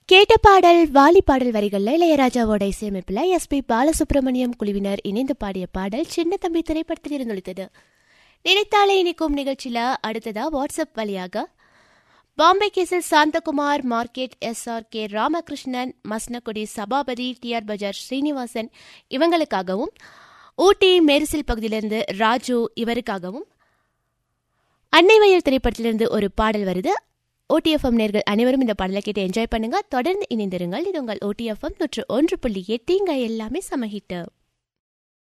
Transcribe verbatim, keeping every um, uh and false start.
கேட்ட பாடல் வாலி பாடல் வரிகள்ல இளையராஜாவோட இசையமைப்புல எஸ் பி பாலசுப்ரமணியம் குழுவினர் இணைந்து பாடிய பாடல் சின்ன தம்பி திரைப்படத்தில் இருந்தொழித்தது. நினைத்தாலே இணைக்கும் நிகழ்ச்சியில அடுத்ததா வாட்ஸ்அப் வழியாக Bombay கேசல் Santhakumar, market, S R K Ramakrishnan, Masinagudi Sabapathi, D R பஜார் ஸ்ரீனிவாசன் இவங்களுக்காகவும், ஊட்டி மேரிசில் பகுதியிலிருந்து ராஜு இவருக்காகவும் அன்னை வயல் திரைப்படத்திலிருந்து ஒரு பாடல் வருது. ஓடிஎஃப்எம் நேர்கள் அனைவரும் இந்த பாடலை கேட்டு என்ஜாய் பண்ணுங்க. தொடர்ந்து இணைந்திருங்கள். இது உங்கள் ஓடிஎஃப்எம் நூற்று ஒன்று புள்ளி எட்டு. இங்க எல்லாமே சமஹிட்டு.